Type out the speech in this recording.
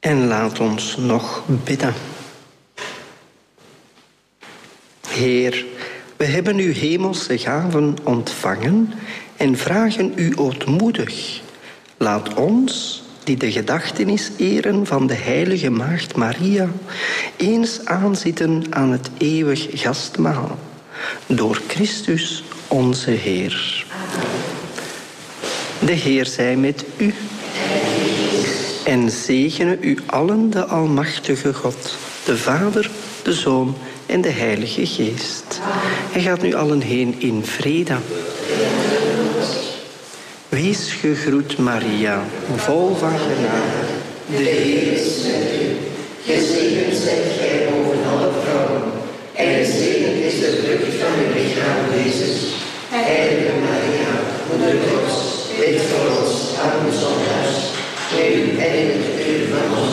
En laat ons nog bidden. Heer, we hebben uw hemelse gaven ontvangen en vragen u ootmoedig. Laat ons, die de gedachtenis eren van de heilige maagd Maria, eens aanzitten aan het eeuwig gastmaal. Door Christus onze Heer. De Heer zij met u. En zegene u allen de almachtige God, de Vader, de Zoon en de Heilige Geest. En gaat nu allen heen in vrede. Wees gegroet, Maria, vol van genade. De Heer is met u. Gezegend zijt gij boven alle vrouwen. En gezegend is de vrucht van uw lichaam, Jezus. Heilige Maria, Moeder Gods, bid voor ons arme zondaars, nu en in het